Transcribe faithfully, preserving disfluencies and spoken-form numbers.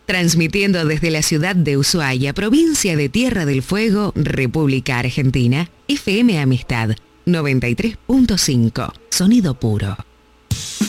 Transmitiendo desde la ciudad de Ushuaia, provincia de Tierra del Fuego, República Argentina, F M Amistad noventa y tres punto cinco. Sonido puro.